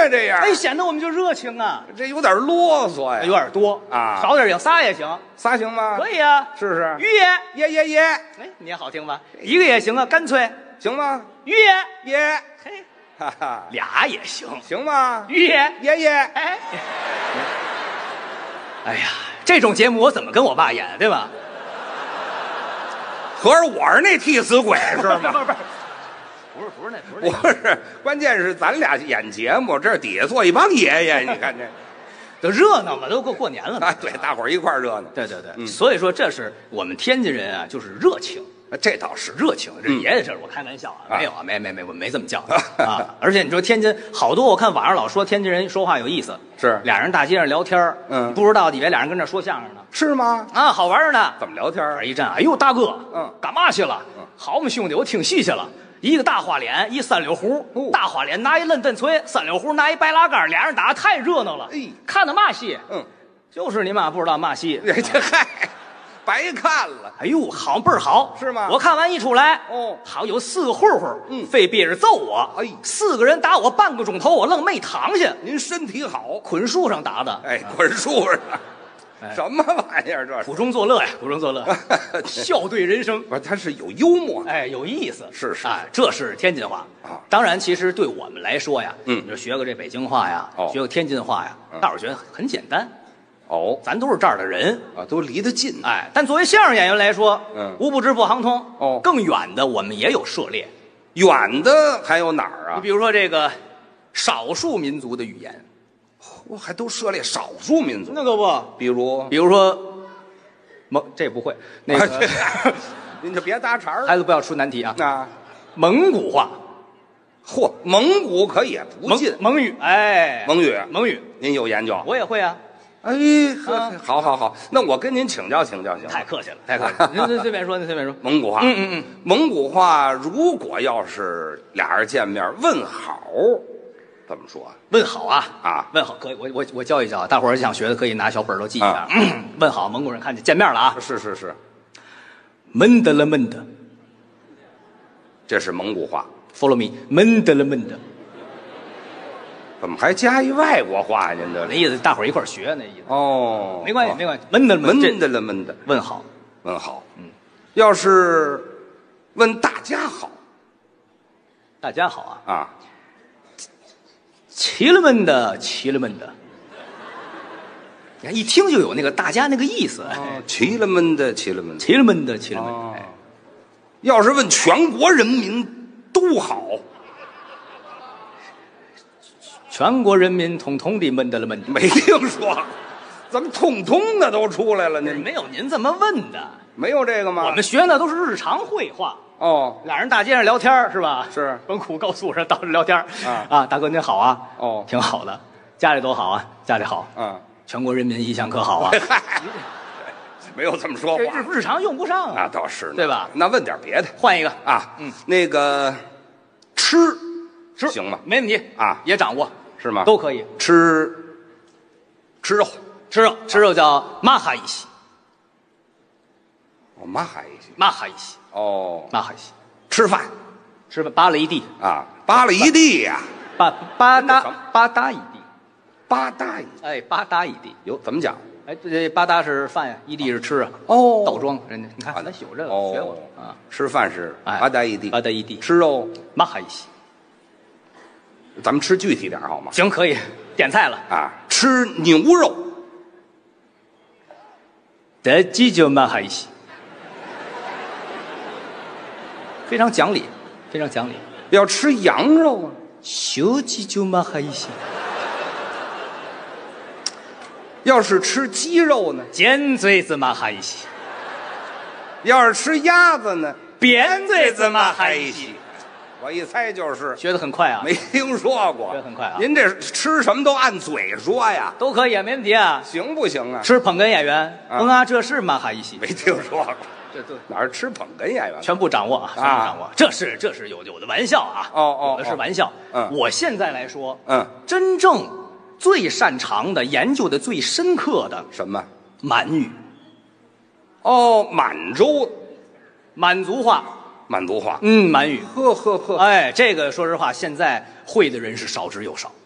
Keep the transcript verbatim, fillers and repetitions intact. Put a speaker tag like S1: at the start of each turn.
S1: 啊，这样
S2: 哎，显得我们就热情啊，
S1: 这有点啰嗦呀，
S2: 有点多
S1: 啊
S2: 少点行，仨也行，
S1: 仨行吗？
S2: 可以啊，
S1: 试试。
S2: 于爷，
S1: 耶耶耶，
S2: 哎，你也好听吧？一个也行啊，干脆
S1: 行吗？
S2: 于爷，
S1: 耶，
S2: 嘿，
S1: 哈哈，
S2: 俩也行，
S1: 行吗？
S2: 于爷，
S1: 爷爷，
S2: 哎，哎呀，这种节目我怎么跟我爸演，对吧？
S1: 合着我是那替死鬼是吗？
S2: 不是不是不是那不是那，
S1: 不是，关键是咱俩演节目，这底下坐一帮爷爷，你看这，
S2: 都热闹嘛，都过过年了嘛。
S1: 啊，对，大伙儿一块儿热闹，
S2: 对对对，
S1: 嗯
S2: 所以说这是我们天津人啊，就是热情。
S1: 这倒是
S2: 热情，这
S1: 嗯
S2: 爷爷这是我开玩笑啊，
S1: 啊
S2: 没有啊，没没没，我没这么叫啊。而且你说天津好多，我看网上老说天津人说话有意思，
S1: 是
S2: 俩人大街上聊天
S1: 嗯
S2: 不知道以为俩人跟那说相声呢
S1: 是吗？
S2: 啊，好玩呢。
S1: 怎么聊天儿？
S2: 这一站，哎呦大哥，
S1: 嗯
S2: 干嘛去了？好嘛兄弟，我听戏去了。一个大花脸，一三溜胡，
S1: 哦
S2: 大花脸拿一嫩蹬锤，三溜胡拿一白拉杆，俩人打得太热闹了。
S1: 哎
S2: 看的嘛戏？
S1: 嗯，
S2: 就是你妈不知道嘛戏。
S1: 这这嗨，白看了，
S2: 哎呦，好倍儿好，
S1: 是吗
S2: 我看完一出来，
S1: 哦
S2: 好有四个混混，
S1: 嗯
S2: 非憋着揍我，
S1: 哎
S2: 四个人打我半个钟头，我愣没躺下，
S1: 您身体好，
S2: 捆树上打的，
S1: 哎，滚树上，
S2: 哎
S1: 什么玩意儿这是？
S2: 苦中作乐呀，苦中作乐，笑对人生，
S1: 不是，他是有幽默，
S2: 哎，有意思，
S1: 是是
S2: 哎，这是天津话
S1: 啊
S2: 当然，其实对我们来说呀，
S1: 嗯
S2: 你说学个这北京话呀，
S1: 哦
S2: 学个天津话呀，大伙儿觉得很简单，
S1: 哦
S2: 咱都是这儿的人，
S1: 啊，都离得近，
S2: 哎，但作为相声演员来说，
S1: 嗯
S2: 无不知不行通，
S1: 哦
S2: 更远的我们也有涉猎。
S1: 远的还有哪儿啊？
S2: 你比如说这个少数民族的语言，
S1: 我还都涉猎少数民族，
S2: 那可不，
S1: 比如
S2: 比如说蒙，这不会，那个
S1: 您就别搭茬儿
S2: 孩子不要出难题啊。
S1: 啊！
S2: 蒙古话，
S1: 嚯，蒙古可也不
S2: 蒙
S1: 近，
S2: 蒙语，哎，
S1: 蒙语
S2: 蒙语
S1: 您有研究？
S2: 我也会啊，
S1: 哎，呵
S2: 啊
S1: 好好好，那我跟您请教请教行吗？
S2: 太客气了，太客气了，您您随便说，您随便说。
S1: 蒙古话，
S2: 嗯嗯嗯，
S1: 蒙古话如果要是俩人见面问好，怎么说？
S2: 问好啊
S1: 啊
S2: 问好可以，我我我教一教，大伙儿想学的可以拿小本儿都记一下。问好，蒙古人看见见面了啊，
S1: 是是是，
S2: 闷的了闷的
S1: 这是蒙古话，
S2: ，follow me，闷的了闷的，
S1: 怎么还加一外国话？您这
S2: 那意思大伙儿一块儿学那意思，
S1: 哦，
S2: 没关系没关系，闷的了闷
S1: 闷
S2: 的，
S1: 的了闷的，
S2: 问好，
S1: 问好。嗯，要是问大家好
S2: 大家好啊，
S1: 啊，
S2: 齐了闷的，齐了闷的。你看一听就有那个大家那个意思，哎
S1: 哦齐了闷的，齐了闷的。
S2: 齐了闷的，齐了闷
S1: 哦
S2: 的。哎，
S1: 要是问全国人民都好，
S2: 全国人民统统的闷的了闷的，
S1: 没听说，怎么通通的都出来了？您
S2: 没有您这么问的。
S1: 没有这个吗？
S2: 我们学的都是日常会话，
S1: 哦
S2: 俩人大街上聊天是吧？
S1: 是
S2: 奔苦高速上到处聊天
S1: 啊
S2: 啊，大哥您好啊，
S1: 哦
S2: 挺好的，家里都好啊，家里好，
S1: 嗯，
S2: 全国人民一向可好啊，
S1: 嗨，没有这么说
S2: 这
S1: 话
S2: 日日常用不上
S1: 那
S2: 啊，
S1: 倒是呢
S2: 对吧
S1: 那问点别的
S2: 换一个
S1: 啊，
S2: 嗯，
S1: 那个吃
S2: 吃
S1: 行吗？
S2: 没问题
S1: 啊
S2: 也掌握
S1: 是吗？
S2: 都可以，
S1: 吃吃肉，
S2: 吃肉吃肉叫马哈伊西，
S1: 哦，嘛还一些
S2: 马哈伊西，
S1: 哦，
S2: 马哈伊西，
S1: 吃饭
S2: 吃吧扒了一地，
S1: 啊，扒了一地呀，
S2: 吧吧
S1: 那什么
S2: 嗒吧嗒一地，
S1: 八大一
S2: 哎，吧嗒一地，
S1: 有怎么讲？
S2: 哎，这吧嗒是饭呀，一地是吃啊，
S1: 哦
S2: 倒装人家，你看咱有这个
S1: 哦
S2: 学过啊，
S1: 吃饭是
S2: 哎
S1: 八大一地，
S2: 吧嗒一地，
S1: 吃肉
S2: 马哈伊西，
S1: 咱们吃具体点好吗？
S2: 行可以点菜了，
S1: 啊，吃牛肉
S2: 得鸡就马哈伊西，非常讲理，非常讲理，
S1: 要吃羊肉啊，
S2: 小鸡就马哈伊西，
S1: 要是吃鸡肉呢，
S2: 尖嘴子马哈伊西，
S1: 要是吃鸭子呢，
S2: 扁嘴子马哈伊西，
S1: 西。我一猜就是
S2: 学得很快啊，
S1: 没听说过，
S2: 这很快啊
S1: 您这吃什么都按嘴说呀，
S2: 都可以啊，没问题啊。
S1: 行不行啊？
S2: 吃捧哏演员，
S1: 啊
S2: 嗯啊，这是马哈伊西，
S1: 没听说过，
S2: 这都
S1: 哪儿吃捧哏演员？
S2: 全部掌握啊，全部掌握。这是这是有有的玩笑啊，
S1: 哦哦
S2: 有的是玩笑。
S1: 嗯
S2: 我现在来说，
S1: 嗯，
S2: 真正最擅长的、研究的最深刻的
S1: 什么？
S2: 满语、
S1: 哦，满洲
S2: 满族话，
S1: 满族话。
S2: 嗯，满语。
S1: 呵呵呵，
S2: 哎，这个说实话，现在会的人是少之又少。